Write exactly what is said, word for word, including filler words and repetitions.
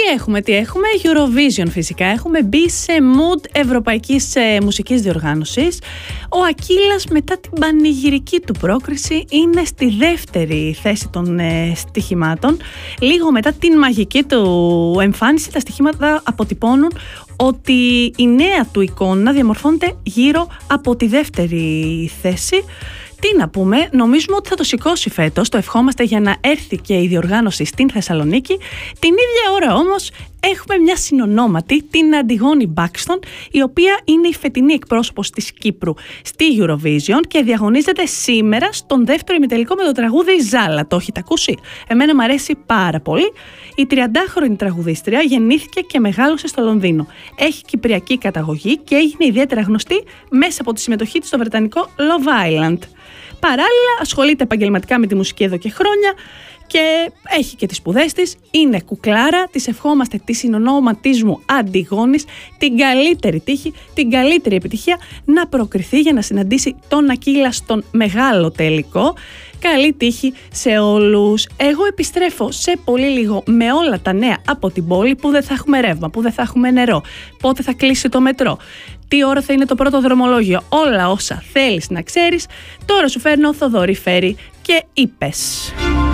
έχουμε, τι έχουμε, Eurovision φυσικά. Έχουμε μπει σε mood ευρωπαϊκής ε, μουσικής διοργάνωσης. Ο Ακύλας μετά την πανηγυρική του πρόκριση είναι στη δεύτερη θέση των ε, στοιχημάτων. Λίγο μετά την μαγική του εμφάνιση, τα στοιχήματα αποτυπώνουν ότι η νέα του εικόνα διαμορφώνεται γύρω από τη δεύτερη θέση. Τι να πούμε, νομίζουμε ότι θα το σηκώσει φέτος, το ευχόμαστε για να έρθει και η διοργάνωση στην Θεσσαλονίκη. Την ίδια ώρα όμως έχουμε μια συνονόματη, την Αντιγόνη Μπάκστον, η οποία είναι η φετινή εκπρόσωπος της Κύπρου στη Eurovision και διαγωνίζεται σήμερα στον δεύτερο ημιτελικό με το τραγούδι Ζάλα. Το έχετε ακούσει? Εμένα μου αρέσει πάρα πολύ. Η τριαντάχρονη τραγουδίστρια γεννήθηκε και μεγάλωσε στο Λονδίνο. Έχει κυπριακή καταγωγή και έγινε ιδιαίτερα γνωστή μέσα από τη συμμετοχή της στο βρετανικό Love Island. Παράλληλα, ασχολείται επαγγελματικά με τη μουσική εδώ και χρόνια και έχει και τις σπουδές της, είναι κουκλάρα, της ευχόμαστε τη συνονόματής μου Αντιγόνης την καλύτερη τύχη, την καλύτερη επιτυχία να προκριθεί για να συναντήσει τον Ακύλα στον μεγάλο τελικό. Καλή τύχη σε όλους. Εγώ επιστρέφω σε πολύ λίγο με όλα τα νέα από την πόλη, που δεν θα έχουμε ρεύμα, που δεν θα έχουμε νερό, πότε θα κλείσει το μετρό, τι ώρα θα είναι το πρώτο δρομολόγιο, όλα όσα θέλεις να ξέρεις. Τώρα σου φέρνω Θοδωρή Φέρη και είπες.